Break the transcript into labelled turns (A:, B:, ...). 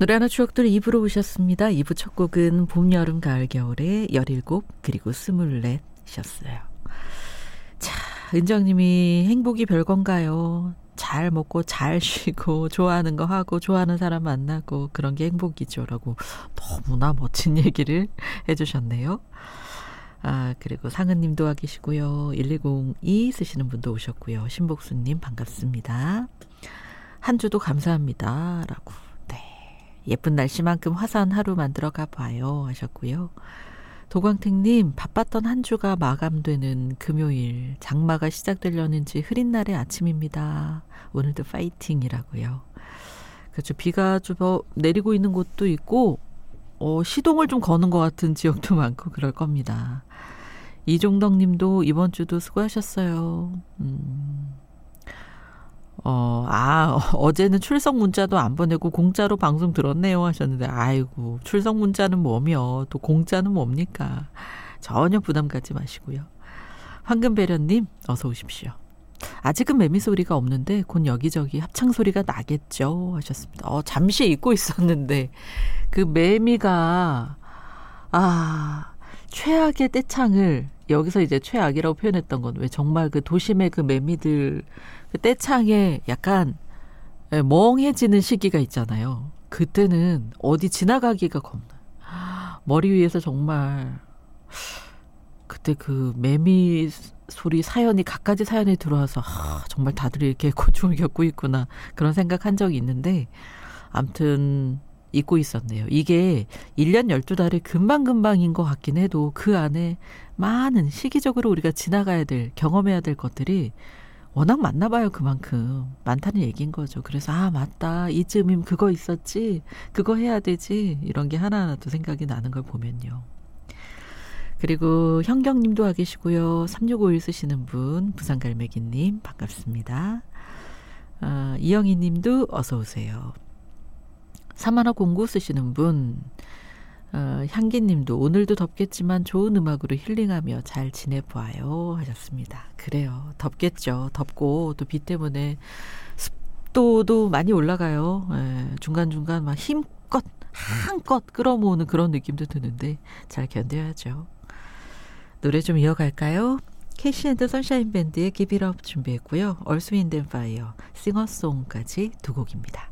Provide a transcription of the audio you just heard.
A: 노래 하나 추억들 2부로 오셨습니다. 2부 첫 곡은 봄, 여름, 가을, 겨울에 17 그리고 24이셨어요. 자, 은정님이 행복이 별건가요? 잘 먹고 잘 쉬고 좋아하는 거 하고 좋아하는 사람 만나고 그런 게 행복이죠 라고 너무나 멋진 얘기를 해주셨네요. 아, 그리고 상은님도 와 계시고요. 1202 쓰시는 분도 오셨고요. 신복수님 반갑습니다. 한 주도 감사합니다 라고. 예쁜 날씨만큼 화사한 하루 만들어 가봐요 하셨고요. 도광택님, 바빴던 한 주가 마감되는 금요일, 장마가 시작되려는지 흐린 날의 아침입니다. 오늘도 파이팅이라고요. 그렇죠. 비가 좀 내리고 있는 곳도 있고 시동을 좀 거는 것 같은 지역도 많고 그럴 겁니다. 이종덕님도 이번 주도 수고하셨어요. 어제는 출석 문자도 안 보내고 공짜로 방송 들었네요 하셨는데, 아이고, 출석 문자는 뭐며 또 공짜는 뭡니까? 전혀 부담 갖지 마시고요. 황금배련님 어서 오십시오. 아직은 매미 소리가 없는데 곧 여기저기 합창 소리가 나겠죠 하셨습니다. 잠시 잊고 있었는데 그 매미가 최악의 떼창을, 여기서 이제 최악이라고 표현했던 건 왜 정말 그 도심의 그 매미들 그 떼창에 약간 멍해지는 시기가 있잖아요. 그때는 어디 지나가기가 겁나요. 머리 위에서 정말 그때 그 매미 소리 사연이 갖가지 사연이 들어와서 정말 다들 이렇게 고충을 겪고 있구나 그런 생각한 적이 있는데, 아무튼 잊고 있었네요. 이게 1년 12달이 금방금방인 것 같긴 해도 그 안에 많은 시기적으로 우리가 지나가야 될, 경험해야 될 것들이 워낙 많나 봐요. 그만큼 많다는 얘기인 거죠. 그래서 맞다, 이쯤이면 그거 있었지, 그거 해야 되지, 이런 게 하나하나 또 생각이 나는 걸 보면요. 그리고 현경님도 와 계시고요. 3651 쓰시는 분, 부산갈매기님 반갑습니다. 이영희님도 어서 오세요. 3109 쓰시는 분, 향기님도 오늘도 덥겠지만 좋은 음악으로 힐링하며 잘 지내보아요 하셨습니다. 그래요, 덥겠죠. 덥고 또 비 때문에 습도도 많이 올라가요. 중간중간 막 힘껏 한껏 끌어모으는 그런 느낌도 드는데 잘 견뎌야죠. 노래 좀 이어갈까요? 캐시 앤드 선샤인 밴드의 Give It Up 준비했고요. 얼스 윈드 앤 파이어 싱어송까지 두 곡입니다.